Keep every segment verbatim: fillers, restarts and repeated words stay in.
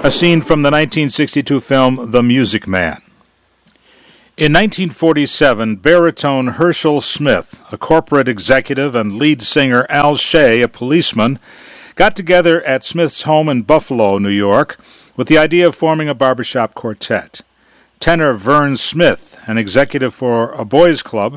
A scene from the nineteen sixty-two film The Music Man. In nineteen forty-seven, baritone Herschel Smith, a corporate executive, and lead singer Al Shea, a policeman, got together at Smith's home in Buffalo, New York, with the idea of forming a barbershop quartet. Tenor Vern Smith, an executive for a boys' club,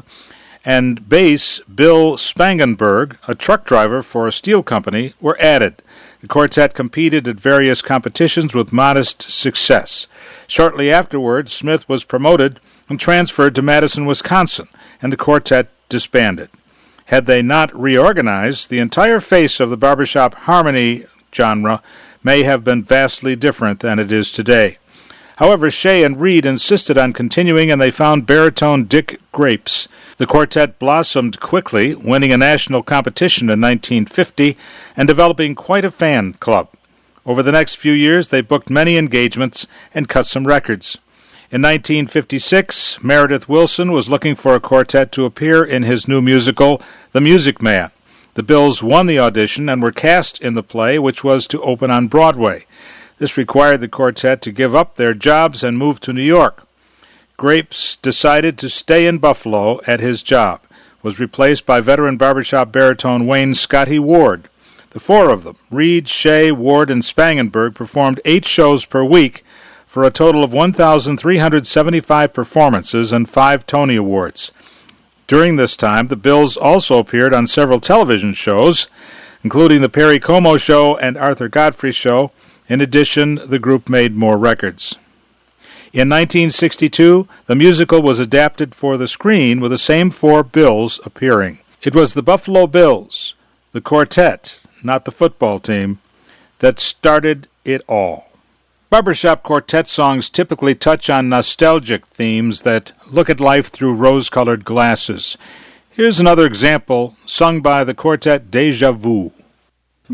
and bass Bill Spangenberg, a truck driver for a steel company, were added. The quartet competed at various competitions with modest success. Shortly afterwards, Smith was promoted and transferred to Madison, Wisconsin, and the quartet disbanded. Had they not reorganized, the entire face of the barbershop harmony genre may have been vastly different than it is today. However, Shea and Reed insisted on continuing, and they found baritone Dick Grapes. The quartet blossomed quickly, winning a national competition in nineteen fifty and developing quite a fan club. Over the next few years, they booked many engagements and cut some records. In nineteen fifty-six, Meredith Willson was looking for a quartet to appear in his new musical, The Music Man. The Bills won the audition and were cast in the play, which was to open on Broadway. This required the quartet to give up their jobs and move to New York. Grapes decided to stay in Buffalo at his job, was replaced by veteran barbershop baritone Wayne Scotty Ward. The four of them, Reed, Shea, Ward, and Spangenberg, performed eight shows per week for a total of one thousand three hundred seventy-five performances and five Tony Awards. During this time, the Bills also appeared on several television shows, including The Perry Como Show and Arthur Godfrey Show. In addition, the group made more records. In nineteen sixty-two, the musical was adapted for the screen with the same four Bills appearing. It was the Buffalo Bills, the quartet, not the football team, that started it all. Barbershop quartet songs typically touch on nostalgic themes that look at life through rose-colored glasses. Here's another example sung by the quartet Deja Vu.